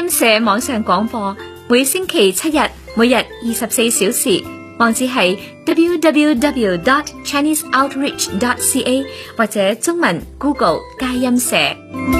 音社網上廣播，每星期7日，每日24小時。網址係 www.chineseoutreach.ca 或者中文 Google 佳音社。